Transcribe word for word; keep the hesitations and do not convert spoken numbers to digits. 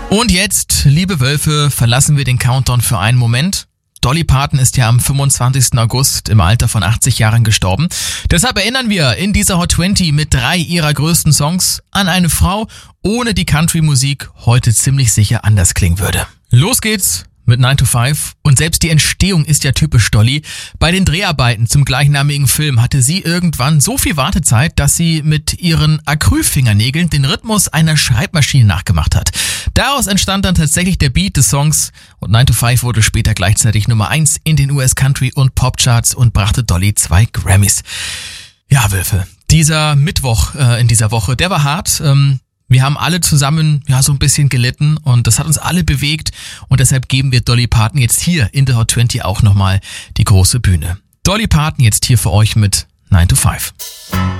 Und jetzt, liebe Wölfe, verlassen wir den Countdown für einen Moment. Dolly Parton ist ja am fünfundzwanzigsten August im Alter von achtzig Jahren gestorben. Deshalb erinnern wir in dieser Hot zwanzig mit drei ihrer größten Songs an eine Frau, ohne die Country-Musik heute ziemlich sicher anders klingen würde. Los geht's mit nine to five und selbst die Entstehung ist ja typisch Dolly. Bei den Dreharbeiten zum gleichnamigen Film hatte sie irgendwann so viel Wartezeit, dass sie mit ihren Acrylfingernägeln den Rhythmus einer Schreibmaschine nachgemacht hat. Daraus entstand dann tatsächlich der Beat des Songs und nine to five wurde später gleichzeitig Nummer eins in den U S Country- und Popcharts und brachte Dolly zwei Grammys. Ja, Wölfe, dieser Mittwoch äh, in dieser Woche, der war hart. Ähm, Wir haben alle zusammen ja so ein bisschen gelitten und das hat uns alle bewegt und deshalb geben wir Dolly Parton jetzt hier in der Hot zwanzig auch nochmal die große Bühne. Dolly Parton jetzt hier für euch mit nine to five.